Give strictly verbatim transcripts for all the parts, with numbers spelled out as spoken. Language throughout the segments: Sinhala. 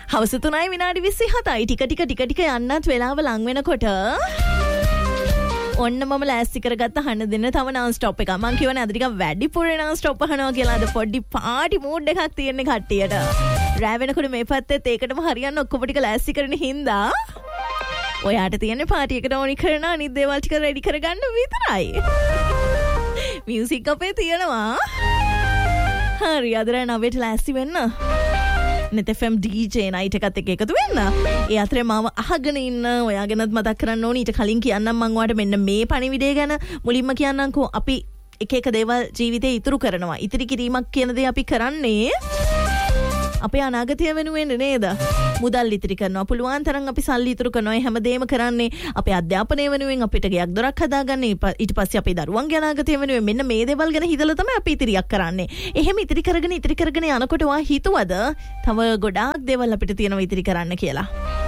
හවස තුනයි විනාඩි විසිහතයි ටික ටික ටික ටික යන්නත් වෙලාව ලං වෙනකොට ඔන්න මම ලෑස්ති කරගත්ත අහන්න දෙන්න තව non stop එකක්. මං කියවනේ අද ටිකක් වැඩිපුර non stop අහනවා කියලා. අද පොඩි පාටි මූඩ් එකක් තියෙන්නේ කට්ටියට. රෑ වෙනකොට මේ පැත්තෙත් ඒකටම හරියන්න ඔක්කොම ටික ලෑස්ති කරන හින්දා ඔයාට තියෙන්නේ පාටි එකට ඕනි කරන අනිත් දේවල් ටික රෙඩි කරගන්න විතරයි. මියුසික් අපේ තියෙනවා. හරි අද රෑ නවයට ලෑස්ති වෙන්න. net F M D J night එකත් එක්ක එකතු වෙන්න. ඒ අතරේ මාව අහගෙන ඉන්න ඔයාගෙනත් මතක් කරන්න ඕනි. ඊට කලින් කියන්නම් මම ඔයාලට මෙන්න මේ පණිවිඩය ගැන මුලින්ම කියන්නම්කෝ. අපි එක එක දේවල් ජීවිතේ ඉතුරු කරනවා. ඉතිරි කිරීමක් කියන දේ අපි කරන්නේ අපේ අනාගතය වෙනුවෙන් නේද? මුදල් ඉතිරි කරනවා. පුළුවන් තරම් අපි සල්ලි ඉතුරු කරනවා. ඒ හැමදේම කරන්නේ අපේ අධ්‍යාපනය වෙනුවෙන්, අපිට ගෙයක් දොරක් හදාගන්න, ඊට පස්සේ අපේ දරුවන්ගේ අනාගතය වෙනුවෙන් මෙන්න මේ දේවල් ගැන හිතලා තමයි අපි ඉතිරියක් කරන්නේ. එහෙම ඉතිරි කරගෙන ඉතිරි කරගෙන යනකොට වා හිතුවද තව ගොඩාක් දේවල් අපිට තියෙනවා ඉතිරි කරන්න කියලා?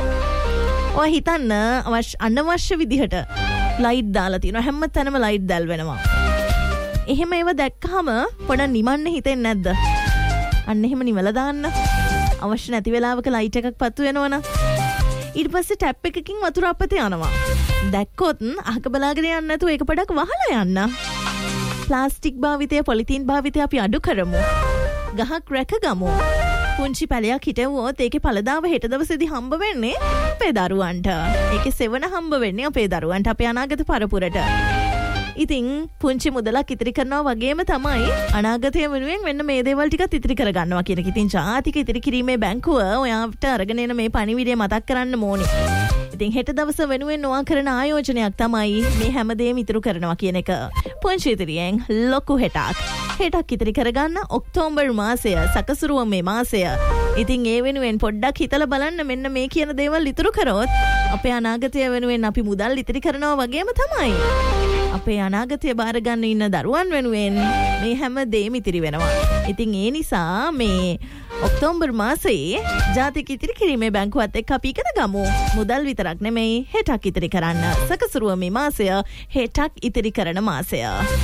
ඔය හිතන්න අවශ්‍ය අනවශ්‍ය විදිහට ලයිට් දාලා තියෙනවා. හැම තැනම ලයිට් දැල් වෙනවා. එහෙම ඒව දැක්කහම පොඩ නිමන්න හිතෙන්නේ නැද්ද? අන්න එහෙම නිවලා දාන්න. අවශ්‍ය නැති වෙලාවක ලයිට් එකක් පත්තු වෙනවනම් ඊට පස්සේ ටැප් එකකින් වතුර අපත යනවා. දැක්කොත් අහක බලාගෙන යන්න නැතුව ඒක පොඩක් වහලා යන්න. ප්ලාස්ටික් භාවිතය, පොලිතීන් භාවිතය අපි අඩු කරමු. ගහක් රැකගමු. පුංචි පැලයක් හිටවුවොත් ඒකේ පළදාව හෙට දවසේදී හම්බ වෙන්නේ අපේ දරුවන්ට. ඒකේ සෙවණ හම්බ වෙන්නේ අපේ දරුවන්ට, අපේ අනාගත පරපුරට. ඉතින් පුංචි මුදලක් ඉතිරි කරනවා වගේම තමයි අනාගතය වෙනුවෙන් වෙන්න මේ දේවල් ටිකත් ඉතිරි කරගන්නවා කියන එක. ඉතින් ජාතික ඉතිරි කිරීමේ බැංකුව ඔයාට අරගෙන එන මේ පණිවිඩය මතක් කරන්න ඕනේ. ඉතින් හෙට දවස වෙනුවෙන් ඔයා කරන ආයෝජනයක් තමයි මේ හැමදේම ඉතුරු කරනවා කියන එක. පුංචි ඉතිරියෙන් ලොකු හෙටක්. හෙටක් ඉතිරි කරගන්න ඔක්තෝබර් මාසය, සකසුරුව මේ මාසය. ඉතින් ඒ වෙනුවෙන් පොඩ්ඩක් හිතලා බලන්න මෙන්න මේ කියන දේවල් ඉතුරු කරොත් අපේ අනාගතය වෙනුවෙන් අපි මුදල් ඉතිරි කරනවා වගේම තමයි අපේ අනාගතය බාර ගන්න ඉන්න දරුවන් වෙනුවෙන් මේ හැම දෙයක්ම ඉතිරි වෙනවා. ඉතින් ඒ නිසා මේ ඔක්තෝබර් මාසයේ ජාතික ඉතිරි කිරීමේ බැංකුවත් එක්ක අපි ඉගෙන ගමු. මුදල් විතරක් නෙමෙයි හෙටක් ඉතිරි කරන්න. සකසුරුව මේ මාසය හෙටක් ඉතිරි කරන මාසය.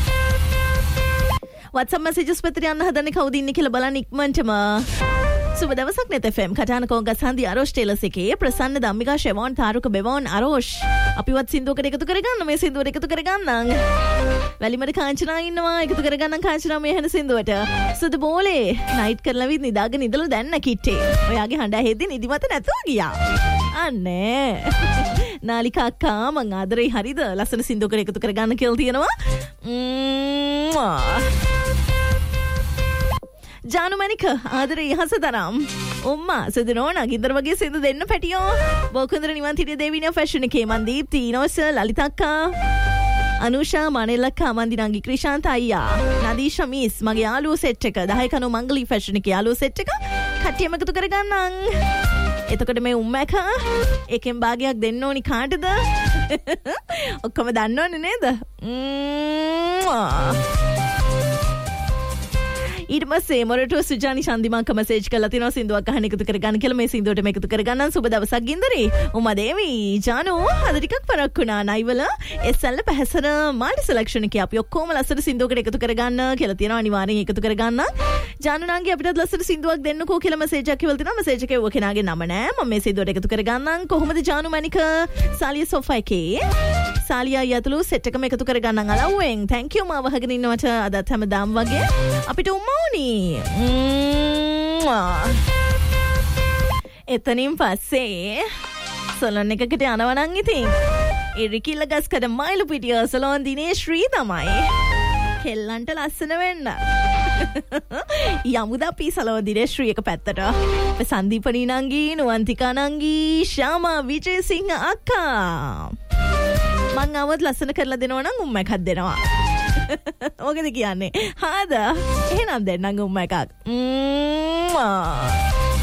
WhatsApp messages පත්‍රය යන්න හදන්නේ කවුද ඉන්නේ කියලා බලන්න ඉක්මනටම. සුබ දවසක් net F M කටාන කොංගස් හන්දි අරෝෂ් ටේලර්ස් එකේ ප්‍රසන්න ධම්මිකා ෂෙවොන් තාරුක බෙවොන් අරෝෂ් අපිවත් සින්දුවකට එකතු කරගන්න. මේ සින්දුවට එකතු කරගන්න. වැලිමඩ කාංචනා ඉන්නවා එකතු කරගන්න. කාංචනා මේ හැන සින්දුවට සුදු බෝලේ නයිට් කරලා විත් නිදාගෙන ඉඳලා දැන් නැකිටේ. ඔයාගේ හඬ ඇහෙද්දි නිදිමත නැතුව ගියා. අනේ නාලිකා අක්කා මං ආදරේ හරිද? ලස්සන සින්දුවකට එකතු කරගන්න කියලා තියෙනවා. ජානු මනික ආදරේ යහස තරම් උම්මා සදනෝන ගින්දර වගේ සින්දු දෙන්න පැටියෝ. බෝකුන්දර නිවන් තිරිය දේවිනිය ෆැෂන් එකේ මන්දීප් තීනෝස් ලලිතක්කා අනුෂා මනෙලක්කා මන්දිනංගි ක්‍රිෂාන්ත අයියා නදීෂා මිස් මගේ යාළුවෝ සෙට් එක දහය කනෝ මංගලී ෆැෂන් එකේ යාළුවෝ සෙට් එක කට්ටියම එකතු කරගන්නම්. එතකොට මේ උම්මැක එකෙන් භාගයක් දෙන්න ඕනි කාටද? ඔක්කොම දන්නවනේ නේද? ඊට පස්සේ මොරටුව සුජානි ශන්දිමාක මැසේජ් කරලා තිනවා සින්දුවක් අහන්න එකතු කරගන්න කියලා. මේ සින්දුවට මේ එකතු කරගන්න. සුබ දවසක් ගින්දරේ. උමා දේවි ජානු අද ටිකක් පරක් වුණා. නයිවල එස්එල් පැහැසන මාඩි සෙලෙක්ෂන් එකේ අපි ඔක්කොම ලස්සන සින්දුවකට එකතු කරගන්න කියලා තියෙනවා. අනිවාර්යෙන් එකතු කරගන්න. ජානු නාංගි අපිටත් ලස්සන සින්දුවක් දෙන්නකෝ කියලා මැසේජ් එකක් කියලා තිනවා. මැසේජ් එකේ ඔය කෙනාගේ නම නෑ. මම මේ සින්දුවට එකතු කරගන්නම්. කොහොමද ජානු මණික සාලිය සෝෆා එකේ සාලියා යතුළු සෙට් එකම එකතු කරගන්නම් අලව්වෙන්. thank you මාව අහගෙන ඉන්නවට අදත් හැමදාම වගේ අපිට උම්මා එතනින් පස්සේ සොලොන් එකකට යනවනං. ඉතින් ඉරිකිල්ල ගස්කඩ මයිලු පිටිය සොලොන් දිනේ ශ්‍රී තමයි කෙල්ලන්ට ලස්සන වෙන්න යමුද අපි සලෝ දිනේ ශ්‍රී එක පැත්තට. සන්දීපනී නංගී නුවන්තිකා නංගී ශාමා විජේසිංහ අක්කා මං අවත් ලස්සන කරලා දෙනවනම් උම්ම එකක් දෙනවා. ඕකද කියන්නේ. හාද එහෙනම් දෙන්නං උම්ම එකක්.